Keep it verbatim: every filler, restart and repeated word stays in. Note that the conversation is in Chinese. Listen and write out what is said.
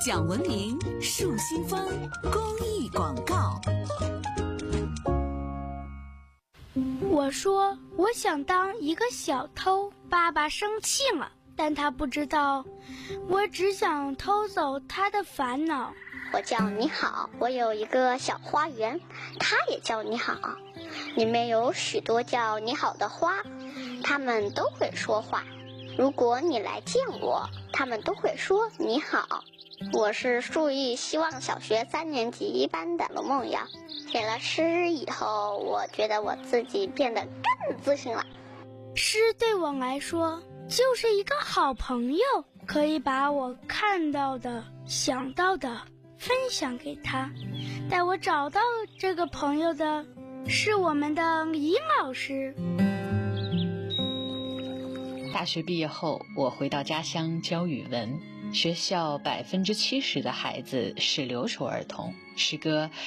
讲文明树新风公益广告。 我说我想当一个小偷，爸爸生气了，但他不知道我只想偷走他的烦恼。 我叫你好，我有一个小花园，它也叫你好，里面有许多叫你好的花，它们都会说话。如果你来见我，它们都会说你好。我是树艺希望小学三年级一班的罗梦瑶。写了诗以后，我觉得我自己变得更自信了。 诗对我来说就是一个好朋友，可以把我看到的、想到的分享给他。带我找到这个朋友的是我们的李老师。 大学毕业后，我回到家乡教语文。学校百分之七十的孩子是留守儿童，诗歌